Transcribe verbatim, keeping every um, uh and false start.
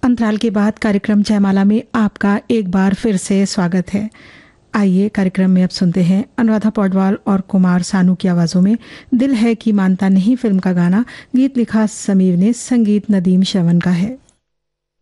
अंतराल के बाद कार्यक्रम जयमाला में आपका एक बार फिर से स्वागत है। आइए कार्यक्रम में अब सुनते हैं अनुराधा पौडवाल और कुमार सानू की आवाजों में दिल है कि मानता नहीं फिल्म का गाना। गीत लिखा समीर ने, संगीत नदीम श्रवण का है।